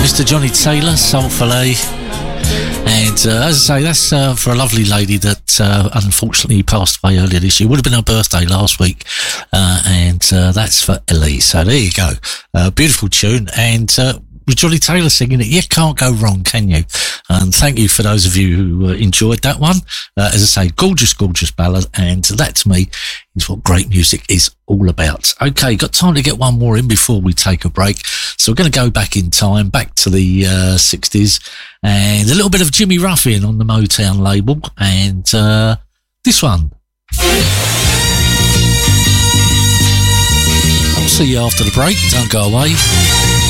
Mr. Johnny Taylor, Soulfully. And as I say, that's for a lovely lady that unfortunately passed away earlier this year. Would have been her birthday last week. And that's for Ellie. So there you go. Beautiful tune. And with Johnny Taylor singing it, you can't go wrong, can you? And thank you for those of you who enjoyed that one. As I say, gorgeous, gorgeous ballad. And that, to me, is what great music is all about. Okay, got time to get one more in before we take a break. So we're going to go back in time, back to the 60s, and a little bit of Jimmy Ruffin on the Motown label. And this one. I'll see you after the break. Don't go away.